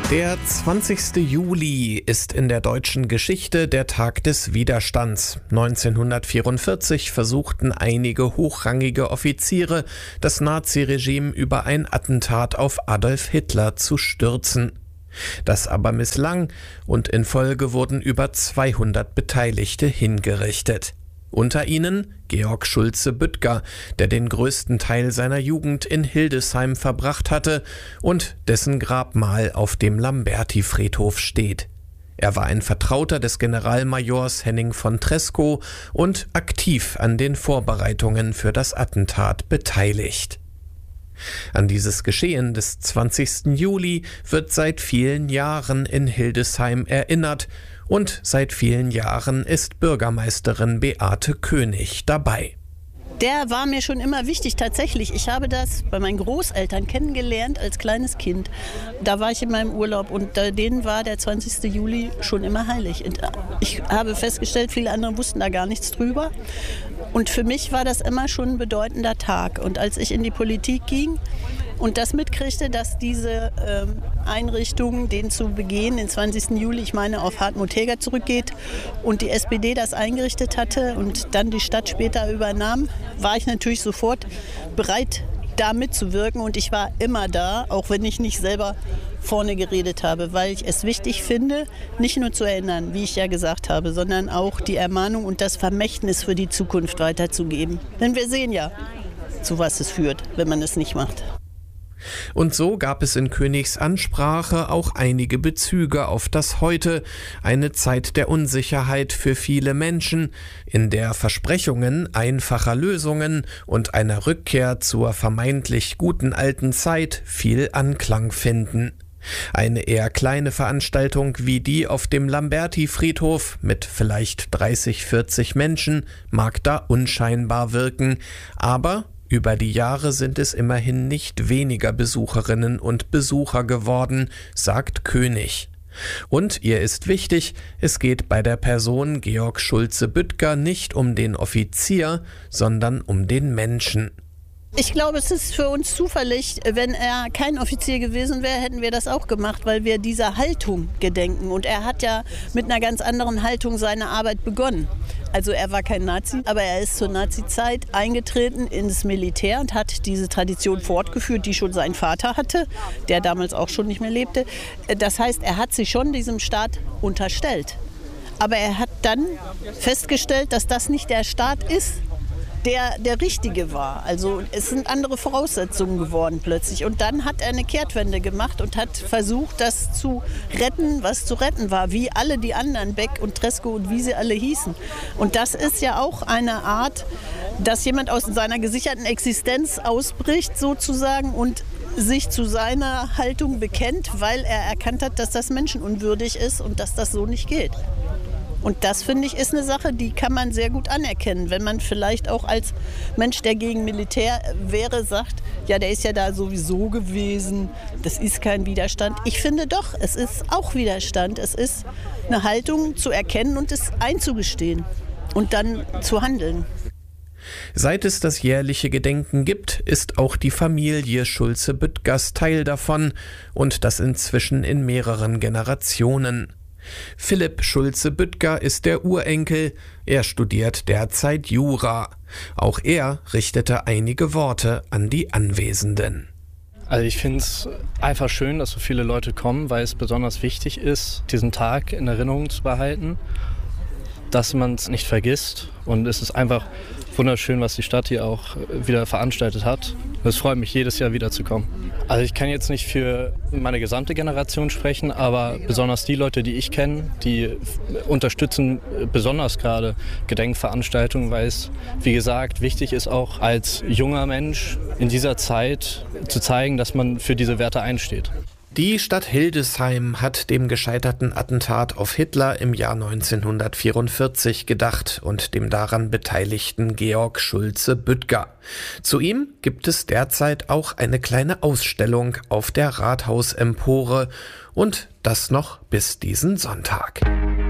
Der 20. Juli ist in der deutschen Geschichte der Tag des Widerstands. 1944 versuchten einige hochrangige Offiziere, das Naziregime über ein Attentat auf Adolf Hitler zu stürzen. Das aber misslang und in Folge wurden über 200 Beteiligte hingerichtet. Unter ihnen Georg Schulze-Büttger, der den größten Teil seiner Jugend in Hildesheim verbracht hatte und dessen Grabmal auf dem Lamberti-Friedhof steht. Er war ein Vertrauter des Generalmajors Henning von Tresckow und aktiv an den Vorbereitungen für das Attentat beteiligt. An dieses Geschehen des 20. Juli wird seit vielen Jahren in Hildesheim erinnert und seit vielen Jahren ist Bürgermeisterin Beate König dabei. Der war mir schon immer wichtig, tatsächlich. Ich habe das bei meinen Großeltern kennengelernt als kleines Kind. Da war ich in meinem Urlaub und denen war der 20. Juli schon immer heilig. Und ich habe festgestellt, viele andere wussten da gar nichts drüber. Und für mich war das immer schon ein bedeutender Tag. Und als ich in die Politik ging und das mitkriegte, dass diese Einrichtung, den zu begehen, den 20. Juli, ich meine, auf Hartmut Heger zurückgeht und die SPD das eingerichtet hatte und dann die Stadt später übernahm, war ich natürlich sofort bereit, da mitzuwirken. Und ich war immer da, auch wenn ich nicht selber vorne geredet habe, weil ich es wichtig finde, nicht nur zu erinnern, wie ich ja gesagt habe, sondern auch die Ermahnung und das Vermächtnis für die Zukunft weiterzugeben. Denn wir sehen ja, zu was es führt, wenn man es nicht macht. Und so gab es in Königs Ansprache auch einige Bezüge auf das Heute, eine Zeit der Unsicherheit für viele Menschen, in der Versprechungen einfacher Lösungen und einer Rückkehr zur vermeintlich guten alten Zeit viel Anklang finden. Eine eher kleine Veranstaltung wie die auf dem Lamberti-Friedhof mit vielleicht 30, 40 Menschen mag da unscheinbar wirken, aber über die Jahre sind es immerhin nicht weniger Besucherinnen und Besucher geworden, sagt König. Und ihr ist wichtig, es geht bei der Person Georg Schulze-Büttger nicht um den Offizier, sondern um den Menschen. Ich glaube, es ist für uns zufällig, wenn er kein Offizier gewesen wäre, hätten wir das auch gemacht, weil wir dieser Haltung gedenken. Und er hat ja mit einer ganz anderen Haltung seine Arbeit begonnen. Also er war kein Nazi, aber er ist zur Nazi-Zeit eingetreten ins Militär und hat diese Tradition fortgeführt, die schon sein Vater hatte, der damals auch schon nicht mehr lebte. Das heißt, er hat sich schon diesem Staat unterstellt. Aber er hat dann festgestellt, dass das nicht der Staat ist, der richtige war. Also es sind andere Voraussetzungen geworden plötzlich. Und dann hat er eine Kehrtwende gemacht und hat versucht, das zu retten, was zu retten war, wie alle die anderen, Beck und Tresckow und wie sie alle hießen. Und das ist ja auch eine Art, dass jemand aus seiner gesicherten Existenz ausbricht sozusagen und sich zu seiner Haltung bekennt, weil er erkannt hat, dass das menschenunwürdig ist und dass das so nicht geht. Und das, finde ich, ist eine Sache, die kann man sehr gut anerkennen, wenn man vielleicht auch als Mensch, der gegen Militär wäre, sagt, ja, der ist ja da sowieso gewesen, das ist kein Widerstand. Ich finde doch, es ist auch Widerstand. Es ist eine Haltung zu erkennen und es einzugestehen und dann zu handeln. Seit es das jährliche Gedenken gibt, ist auch die Familie Schulze-Büttgers Teil davon und das inzwischen in mehreren Generationen. Philipp Schulze-Büttger ist der Urenkel, er studiert derzeit Jura. Auch er richtete einige Worte an die Anwesenden. Also ich finde es einfach schön, dass so viele Leute kommen, weil es besonders wichtig ist, diesen Tag in Erinnerung zu behalten, dass man es nicht vergisst. Und es ist einfach wunderschön, was die Stadt hier auch wieder veranstaltet hat. Es freut mich, jedes Jahr wiederzukommen. Also ich kann jetzt nicht für meine gesamte Generation sprechen, aber besonders die Leute, die ich kenne, die unterstützen besonders gerade Gedenkveranstaltungen, weil es, wie gesagt, wichtig ist auch als junger Mensch in dieser Zeit zu zeigen, dass man für diese Werte einsteht. Die Stadt Hildesheim hat dem gescheiterten Attentat auf Hitler im Jahr 1944 gedacht und dem daran beteiligten Georg Schulze-Büttger. Zu ihm gibt es derzeit auch eine kleine Ausstellung auf der Rathausempore und das noch bis diesen Sonntag.